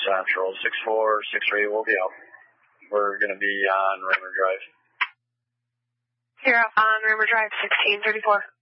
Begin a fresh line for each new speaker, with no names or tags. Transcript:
Central. 6463 will be out. We're going to be on Raymer Drive.
You're up on Raymer Drive, 1634.